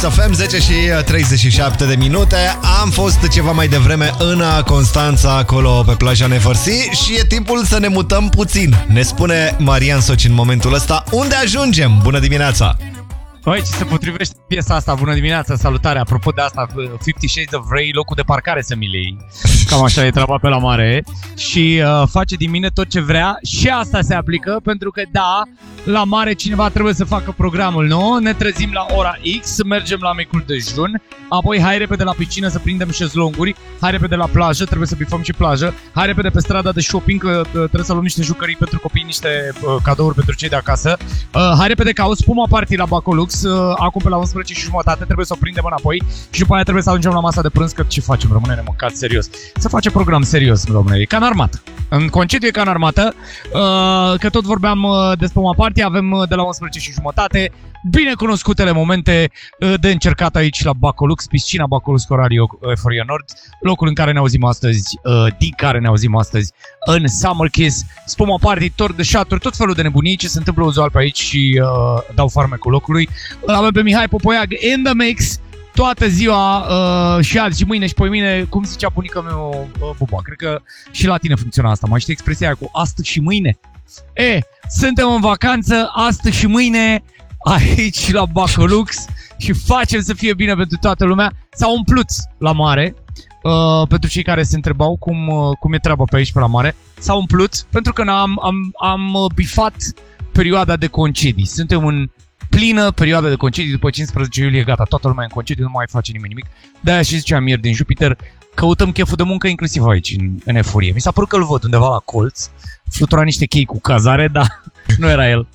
FM, 10 și 37 de minute. Am fost ceva mai devreme în Constanța, acolo pe plaja Neversea, și e timpul să ne mutăm puțin. Ne spune Marian Soci în momentul ăsta unde ajungem. Bună dimineața! Băi, ce se potrivește piesa asta? Bună dimineața, salutare. Apropo de asta, 50 Shades of Grey, locul de parcare să mi lei. Cam așa e treaba pe la mare. Și face din mine tot ce vrea. Și asta se aplică, pentru că da, la mare cineva trebuie să facă programul, nu? Ne trezim la ora X, mergem la micul dejun, apoi hai repede la piscină să prindem șezlonguri, hai repede la plajă, trebuie să bifăm și plajă, hai repede pe strada de shopping, că trebuie să luăm niște jucării pentru copii, niște cadouri pentru cei de acasă. Hai repede ca o spuma party la Bacolux, acum pe la 11:30, trebuie să o prindem înapoi și după aia trebuie să ajungem la masa de prânz, că ce facem? Rămâne nemâncat serios. Să face program serios, domnule, e ca în armată. În concediu e ca în armată, că tot vorbeam de spuma party, avem de la 11:30 binecunoscutele momente de încercat aici la Bacolux, piscina Bacolux cu Radio Euphoria Nord, locul în care ne auzim astăzi, din care ne auzim astăzi în Summer Kiss, spuma party, tor de șaturi, tot felul de nebunii ce se întâmplă uzual pe aici și dau farmecul locului. Avem pe Mihai Popoiag in the mix toată ziua, și azi și mâine și poimine, cum zicea bunica meu, Buba, cred că și la tine funcționa asta, mai știi expresia aia cu astăzi și mâine? Suntem în vacanță astăzi și mâine aici la Bacolux și facem să fie bine pentru toată lumea. S-a umplut la mare, pentru cei care se întrebau cum e treaba pe aici pe la mare. S-a umplut pentru că am bifat perioada de concedii. Suntem în plină perioada de concedii, după 15 iulie gata, toată lumea în concediu, nu mai face nimeni nimic. De-aia și ziceam ieri din Jupiter, căutăm cheful de muncă inclusiv aici în Euphoria. Mi s-a părut că îl văd undeva la colț, flutura niște chei cu cazare, dar nu era el.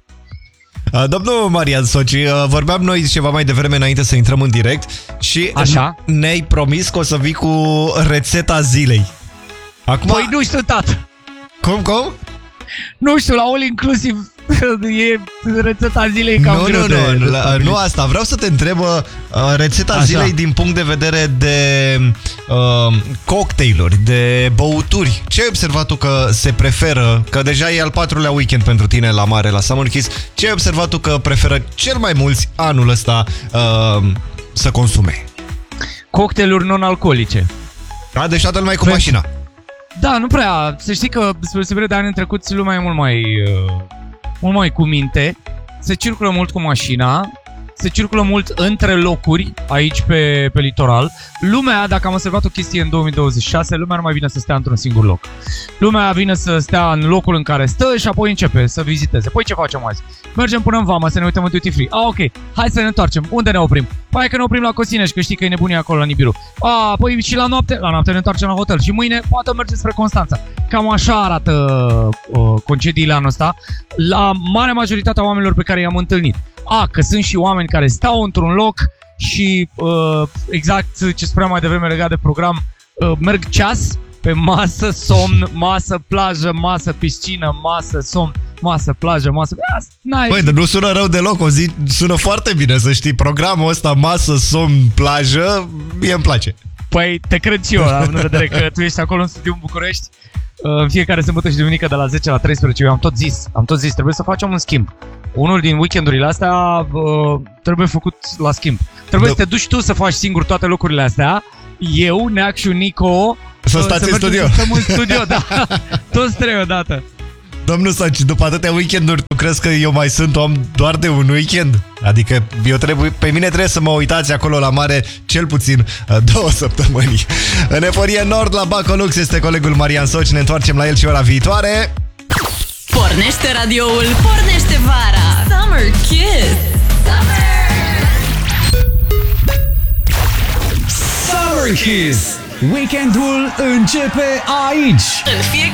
Domnul Marian Soci, vorbeam noi ceva mai devreme înainte să intrăm în direct și așa? Ne-ai promis că o să vii cu rețeta zilei. Acum... Păi nu știu, tată. Cum? Nu știu, la All Inclusive e rețeta zilei cam greu. Nu asta, vreau să te întreb rețeta așa. Zilei din punct de vedere de cocktailuri, de băuturi. Ce ai observat tu că se preferă, că deja e al 4-lea weekend pentru tine la mare, la Summer Kiss, ce ai observat tu că preferă cel mai mulți anul ăsta să consume? Cocktailuri non-alcoolice. Da, deci toată lumea e cu mașina. Da, nu prea. Să știi că, spre deosebire de anii trecuți, lumea e mult mai cu minte. Se circulă mult cu mașina, se circulă mult între locuri aici pe litoral. Lumea, dacă am observat o chestie în 2026, lumea nu mai vine să stea într-un singur loc. Lumea vine să stea în locul în care stă și apoi începe să viziteze. Păi ce facem azi? Mergem până în vamă să ne uităm în duty free. Ok, hai să ne întoarcem. Unde ne oprim? Păi că ne oprim la Cosinești, că știi că e nebunie acolo la Nibiru. Păi și la noapte ne întoarcem la hotel. Și mâine poate mergem spre Constanța. Cam așa arată concediile anul ăsta la marea majoritatea oamenilor pe care i-am întâlnit. Că sunt și oameni care stau într-un loc și exact ce spuneam mai devreme legat de program, merg ceas pe masă, somn, masă, plajă, masă, piscină, masă, somn, masă, plajă, masă. Băi, dar nu sună rău deloc, o zi sună foarte bine, să știi. Programul ăsta, masă, somn, plajă, mie îmi place. Păi te cred și eu, având în vedere că tu ești acolo în studiu în București. În fiecare sâmbătă și duminică de la 10 la 13 eu am tot zis, trebuie să facem un schimb. Unul din weekendurile astea trebuie făcut la schimb. Trebuie să te duci tu să faci singur toate lucrurile astea. Eu, Neac și Nico să stați în studio. Să stăm în studio, da. Toți trei odată. Domnul Saci, după atâtea weekenduri, tu crezi că eu mai sunt om doar de un weekend? Adică pe mine trebuie să mă uitați acolo la mare cel puțin 2 săptămâni. În Euphoria Nord, la Bacolux, este colegul Marian Soci. Ne întoarcem la el și ora viitoare. Pornește radioul, pornește vara. Summer Kiss. Summer Kiss. Weekendul începe aici. În fiecare